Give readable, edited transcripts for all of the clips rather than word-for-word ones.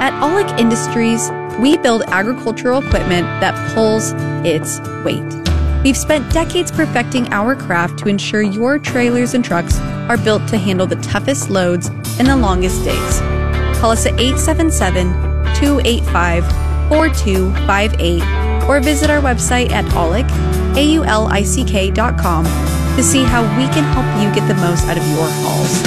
At Aulick Industries, we build agricultural equipment that pulls its weight. We've spent decades perfecting our craft to ensure your trailers and trucks are built to handle the toughest loads and the longest days. Call us at 877-285-4258 or visit our website at aulick.com to see how we can help you get the most out of your hauls.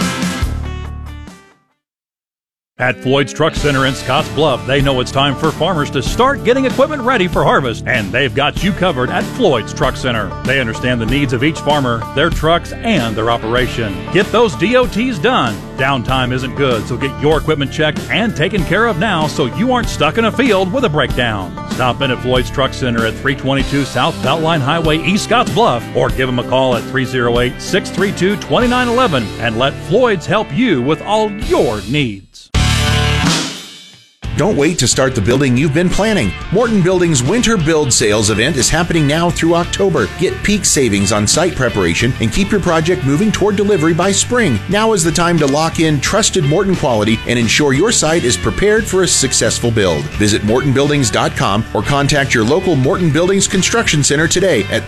At Floyd's Truck Center in Scottsbluff, they know it's time for farmers to start getting equipment ready for harvest, and they've got you covered at Floyd's Truck Center. They understand the needs of each farmer, their trucks, and their operation. Get those DOTs done. Downtime isn't good, so get your equipment checked and taken care of now so you aren't stuck in a field with a breakdown. Stop in at Floyd's Truck Center at 322 South Beltline Highway, East Scottsbluff, or give them a call at 308-632-2911 and let Floyd's help you with all your needs. Don't wait to start the building you've been planning. Morton Building's Winter Build Sales event is happening now through October. Get peak savings on site preparation and keep your project moving toward delivery by spring. Now is the time to lock in trusted Morton quality and ensure your site is prepared for a successful build. Visit mortonbuildings.com or contact your local Morton Buildings Construction Center today at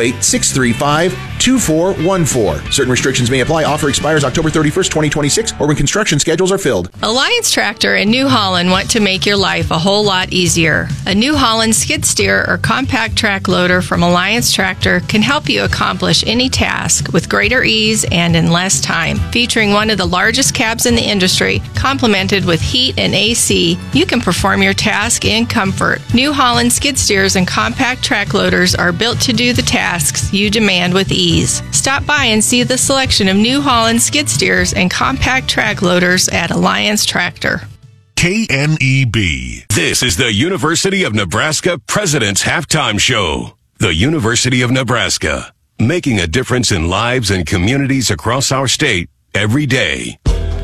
308-635-2414. Certain restrictions may apply. Offer expires October 31st, 2026 or when construction schedules are filled. Alliance Tractor in New Holland want to make your life a whole lot easier. A New Holland skid steer or compact track loader from Alliance Tractor can help you accomplish any task with greater ease and in less time. Featuring one of the largest cabs in the industry, complemented with heat and AC, you can perform your task in comfort. New Holland skid steers and compact track loaders are built to do the tasks you demand with ease. Stop by and see the selection of New Holland skid steers and compact track loaders at Alliance Tractor. KNEB. This is the University of Nebraska President's Halftime Show. The University of Nebraska, making a difference in lives and communities across our state every day.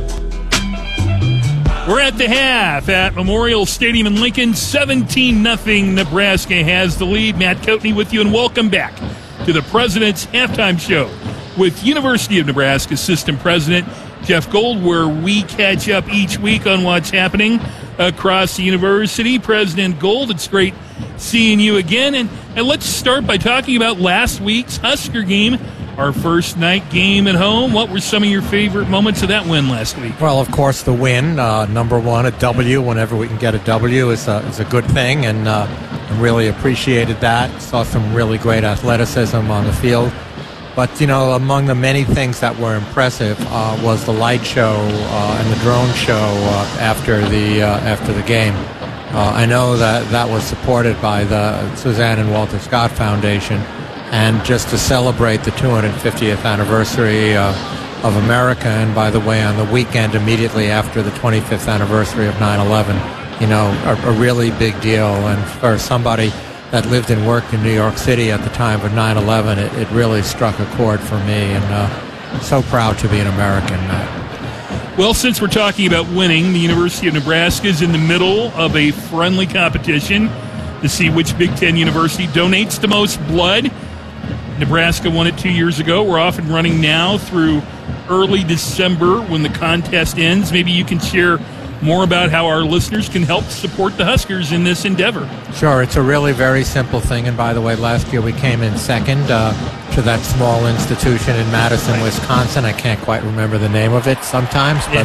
We're at the half at Memorial Stadium in Lincoln. 17-0. Nebraska has the lead. Matt Coatney with you, and welcome back to the President's Halftime Show with University of Nebraska System President Jeff Gold, where we catch up each week on what's happening across the university. President Gold, it's great seeing you again. And let's start by talking about last week's Husker game, our first night game at home. What were some of your favorite moments of that win last week? Well, of course, the win. Number one, a W. Whenever we can get a W is a good thing, and really appreciated that. Saw some really great athleticism on the field. But, you know, among the many things that were impressive was the light show and the drone show after the game. I know that was supported by the Suzanne and Walter Scott Foundation, and just to celebrate the 250th anniversary of America, and by the way, on the weekend immediately after the 25th anniversary of 9/11, you know, a really big deal. And for somebody that lived and worked in New York City at the time of 9/11, it really struck a chord for me, and so proud to be an American. Well, since we're talking about winning, the University of Nebraska is in the middle of a friendly competition to see which Big Ten university donates the most blood. Nebraska won it 2 years ago. We're off and running now through early December when the contest ends. Maybe you can share more about how our listeners can help support the Huskers in this endeavor. Sure, it's a really very simple thing. And by the way, last year we came in second to that small institution in Madison, Wisconsin. I can't quite remember the name of it sometimes, but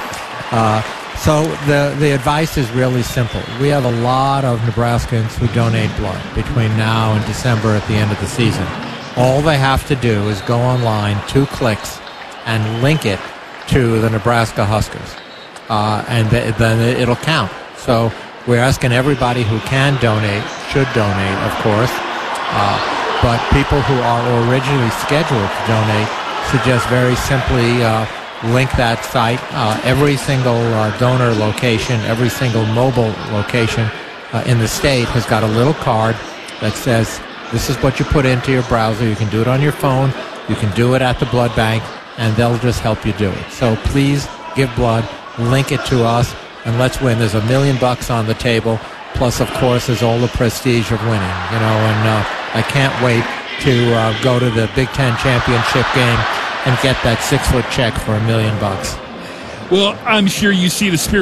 so the advice is really simple. We have a lot of Nebraskans who donate blood between now and December at the end of the season. All they have to do is go online, 2 clicks, and link it to the Nebraska Huskers. And then it'll count. So we're asking everybody who can donate, should donate, of course, but people who are originally scheduled to donate should just very simply link that site. Every single donor location, every single mobile location in the state has got a little card that says, this is what you put into your browser. You can do it on your phone. You can do it at the blood bank, and they'll just help you do it. So please give blood. Link it to us, and let's win. There's $1 million on the table, plus, of course, there's all the prestige of winning, you know, and I can't wait to go to the Big Ten championship game and get that 6-foot check for $1 million. Well, I'm sure you see the spirit